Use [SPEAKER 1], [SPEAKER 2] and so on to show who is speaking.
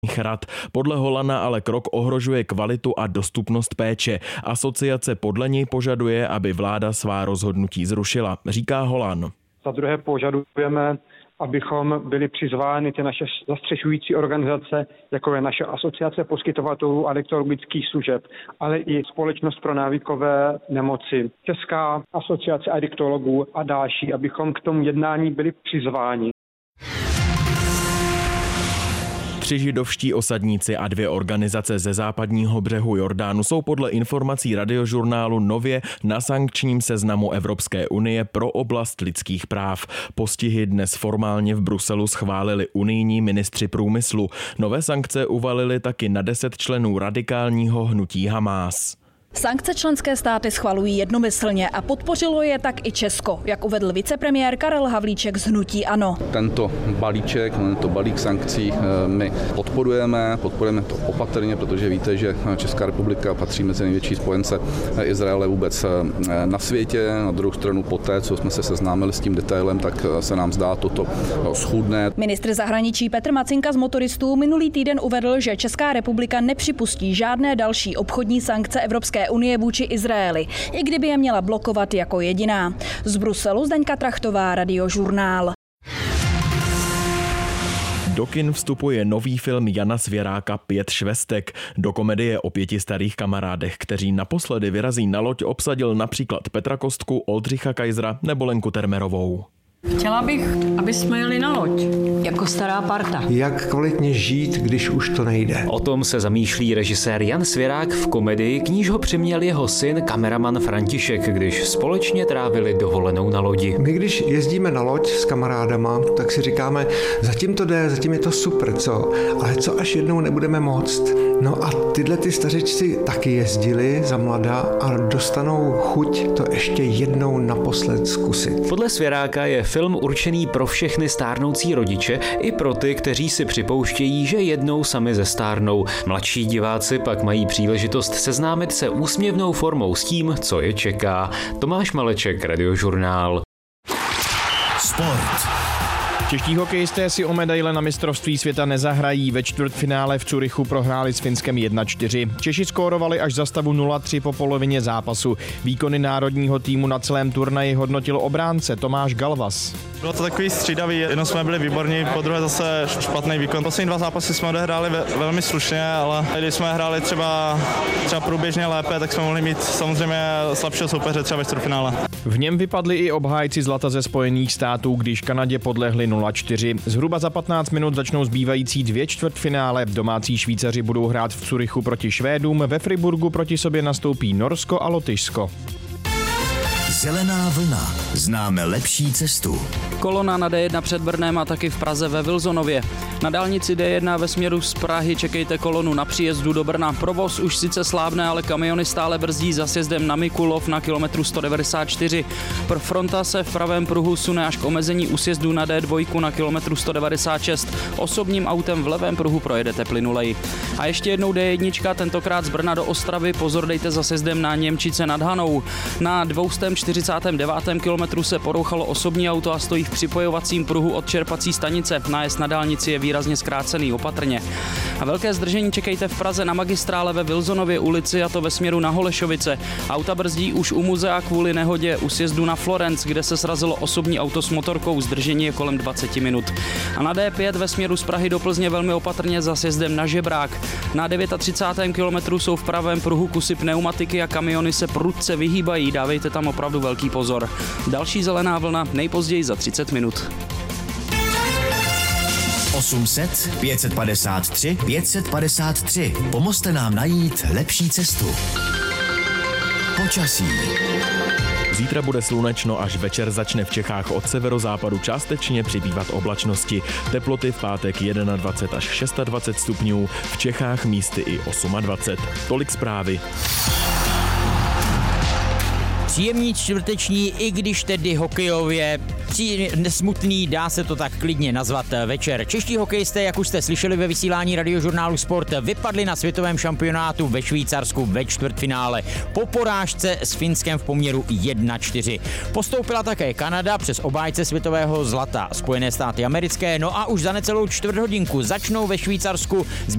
[SPEAKER 1] rad. Podle Holana ale krok ohrožuje kvalitu a dostupnost péče. Asociace podle něj požaduje, aby vláda svá rozhodnutí zrušila, říká Holan.
[SPEAKER 2] Za druhé požadujeme, abychom byli přizvány ty naše zastřešující organizace, jako je naše asociace poskytovatelů adiktologických služeb, ale i Společnost pro návykové nemoci, Česká asociace adiktologů a další, abychom k tomu jednání byli přizváni.
[SPEAKER 1] 3 židovští osadníci a 2 organizace ze západního břehu Jordánu jsou podle informací Radiožurnálu nově na sankčním seznamu Evropské unie pro oblast lidských práv. Postihy dnes formálně v Bruselu schválili unijní ministři průmyslu. Nové sankce uvalili taky na 10 členů radikálního hnutí Hamás.
[SPEAKER 3] Sankce členské státy schvalují jednomyslně a podpořilo je tak i Česko, jak uvedl vicepremiér Karel Havlíček z hnutí ANO.
[SPEAKER 4] Tento balíček, tento balík sankcí my podporujeme to opatrně, protože víte, že Česká republika patří mezi největší spojence Izraele vůbec na světě. Na druhou stranu poté, co jsme se seznámili s tím detailem, tak se nám zdá toto schůdné.
[SPEAKER 3] Ministr zahraničí Petr Macinka z motoristů minulý týden uvedl, že Česká republika nepřipustí žádné další obchodní sankce Evropské unie vůči Izraeli, i kdyby je měla blokovat jako jediná. Z Bruselu Zdeňka Trachtová, Radiožurnál.
[SPEAKER 1] Do kin vstupuje nový film Jana Svěráka 5 švestek. Do komedie o 5 starých kamarádech, kteří naposledy vyrazí na loď, obsadil například Petra Kostku, Oldřicha Kajzra nebo Lenku Termerovou.
[SPEAKER 5] Chtěla bych, aby jsme jeli na loď, jako stará parta.
[SPEAKER 6] Jak kvalitně žít, když už to nejde?
[SPEAKER 7] O tom se zamýšlí režisér Jan Svěrák v komedii, k níž ho přiměl jeho syn, kameraman František, když společně trávili dovolenou na lodi.
[SPEAKER 6] My, když jezdíme na loď s kamarádama, tak si říkáme, zatím to jde, zatím je to super, co? Ale co až jednou nebudeme moct? No a tyhle ty stařičci taky jezdili za mlada a dostanou chuť to ještě jednou naposled zkusit.
[SPEAKER 7] Podle Svěráka je film určený pro všechny stárnoucí rodiče i pro ty, kteří si připouštějí, že jednou sami zestárnou. Mladší diváci pak mají příležitost seznámit se úsměvnou formou s tím, co je čeká. Tomáš Maleček, Radiožurnál.
[SPEAKER 8] Sport.
[SPEAKER 9] Čeští hokejisté si o medaile na mistrovství světa nezahrají. Ve čtvrtfinále v Curychu prohráli s Finskem 1-4. Češi skórovali až za stavu 0-3 po polovině zápasu. Výkony národního týmu na celém turnaji hodnotil obránce Tomáš Galvas.
[SPEAKER 10] Bylo to takový střídavý, jednou jsme byli výborní, po druhé zase špatný výkon. Poslední 2 zápasy jsme odehráli velmi slušně, ale když jsme hráli třeba průběžně lépe, tak jsme mohli mít samozřejmě slabšího soupeře třeba ve čtvrtfinále.
[SPEAKER 9] V něm vypadli i obhájci zlata ze Spojených států, když Kanadě podlehli 0-4. Zhruba za 15 minut začnou zbývající 2 čtvrtfinále. Domácí Švýcaři budou hrát v Curychu proti Švédům, ve Friburgu proti sobě nastoupí Norsko a Lotyšsko.
[SPEAKER 8] Zelená vlna. Známe lepší cestu.
[SPEAKER 11] Kolona na D1 před Brnem a taky v Praze ve Vilzonově. Na dálnici D1 ve směru z Prahy čekejte kolonu na příjezdu do Brna. Provoz už sice slábne, ale kamiony stále brzdí za sjezdem na Mikulov na kilometru 194. Fronta se v pravém pruhu sune až k omezení u sjezdu na D2 na kilometru 196. Osobním autem v levém pruhu projedete plynuleji. A ještě jednou D1, tentokrát z Brna do Ostravy, pozor dejte za sjezdem na Němčice nad Hanou. Na 249. kilometru se porouchalo osobní auto a stojí v připojovacím pruhu od čerpací stanice. Nájezd na dálnici je výrazně zkrácený, opatrně. A velké zdržení čekejte v Praze na magistrále ve Vilzonově ulici, a to ve směru na Holešovice. Auta brzdí už u muzea kvůli nehodě u sjezdu na Florenc, kde se srazilo osobní auto s motorkou. Zdržení je kolem 20 minut. A na D5 ve směru z Prahy do Plzně velmi opatrně za sjezdem na Žebrák. Na 39. kilometru jsou v pravém pruhu kusy pneumatiky a kamiony se prudce vyhýbají. Dávejte tam opravdu velký pozor. Další zelená vlna nejpozději za 30 minut.
[SPEAKER 8] 800 553 553. Pomozte nám najít lepší cestu. Počasí.
[SPEAKER 1] Zítra bude slunečno, až večer začne v Čechách od severozápadu částečně přibývat oblačnosti. Teploty v pátek 21 až 26 stupňů, v Čechách místy i 28. Tolik zprávy.
[SPEAKER 12] Příjemný čtvrteční, i když tedy hokejově nesmutný, dá se to tak klidně nazvat večer. Čeští hokejisté, jak už jste slyšeli ve vysílání Radiožurnálu Sport, vypadli na světovém šampionátu ve Švýcarsku ve čtvrtfinále po porážce s Finskem v poměru 1-4. Postoupila také Kanada přes obhájce světového zlata Spojené státy americké, no a už za necelou čtvrthodinku začnou ve Švýcarsku